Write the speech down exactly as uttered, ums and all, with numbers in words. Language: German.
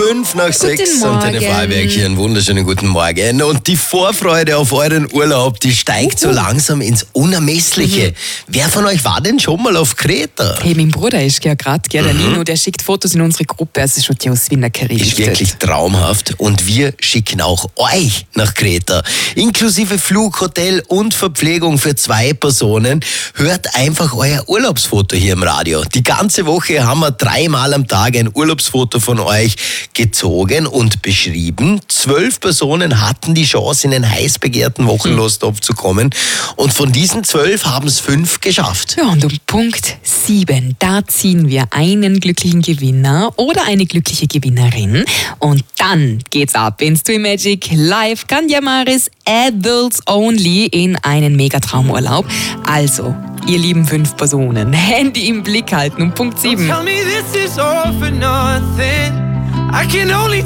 Fünf nach sechs und eine Freiberg hier. Einen wunderschönen guten Morgen. Und die Vorfreude auf euren Urlaub, die steigt so langsam ins Unermessliche. Mhm. Wer von euch war denn schon mal auf Kreta? Hey, mein Bruder ist ja gerade, der mhm. Lino, der schickt Fotos in unsere Gruppe. Also schaut ja aus wie eine Karibik. Ist wirklich traumhaft. Und wir schicken auch euch nach Kreta. Inklusive Flug, Hotel und Verpflegung für zwei Personen. Hört einfach euer Urlaubsfoto hier im Radio. Die ganze Woche haben wir dreimal am Tag ein Urlaubsfoto von euch gezogen und beschrieben. Zwölf Personen hatten die Chance, in den heiß begehrten Wochenlostopf zu kommen. Und von diesen zwölf haben es fünf geschafft. Ja, und um Punkt sieben, da ziehen wir einen glücklichen Gewinner oder eine glückliche Gewinnerin. Und dann geht's ab ins Twin-Magic Live Kanjamaris Adults Only in einen Megatraumurlaub. Also, ihr lieben fünf Personen, Handy im Blick halten um Punkt sieben. Tell me this is all for nothing. I can only